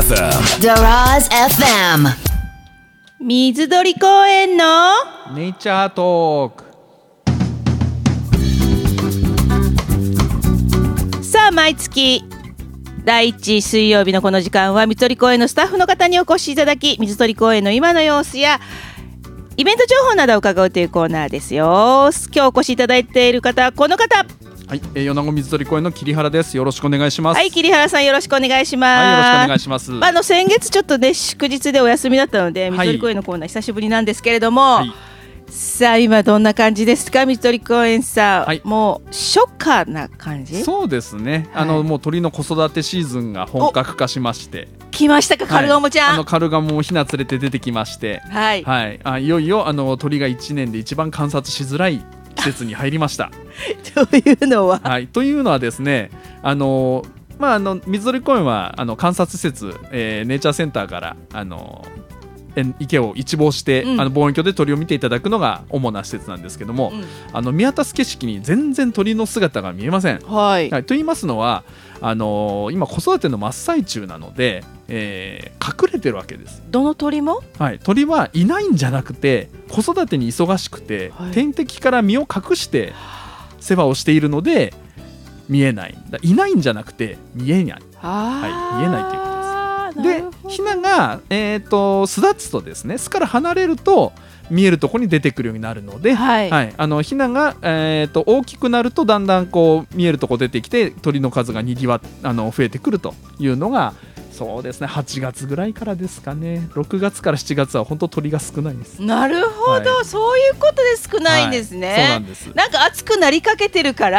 Daraz FM 水鳥公園のネイチャートーク。 さあ、毎月第1水曜日のこの時間は水鳥公園のスタッフの方にお越しいただき、水鳥公園の今の様子やイベント情報などを伺うというコーナーですよ。今日お越しいただいている方はこの方。 はい、米子水鳥公園の桐原です。よろしくお願いします。 はい、桐原さんよろしくお願いします。 はい、よろしくお願いします。 先月ちょっとね祝日でお休みだったので、水鳥公園のコーナー久しぶりなんですけれども、はい、さあ今どんな感じですか、水鳥公園さん。はい、もう初夏な感じ。 そうですね、もう鳥の子育てシーズンが本格化しまして、 来ましたか、カルガモちゃん。 カルガモもヒナ連れて出てきまして、はいはい、いよいよ鳥が1年で一番観察しづらい季節に入りましたというのは、 はい、というのはですね、水鳥公園は観察施設、ネイチャーセンターから池を一望して、望遠鏡で鳥を見ていただくのが主な施設なんですけども、見渡す景色に全然鳥の姿が見えません。はいはい、と言いますのは今子育ての真っ最中なので、隠れてるわけです。 どの鳥も、はい、 鳥はいないんじゃなくて子育てに忙しくて、天敵から身を隠して世話をしているので見えない。いないんじゃなくて見えない、はい、見えないということです。で、ヒナが、巣立つとですね、巣から離れると見えるところに出てくるようになるので、はいはい、ヒナが、大きくなるとだんだんこう見えるところ出てきて鳥の数が増えてくるというのが、そうですね、8月ぐらいからですかね。6月から7月は本当鳥が少ないです。 なるほど、はい、そういうことで少ないんですね。はい、そうなんです。なんか暑くなりかけてるから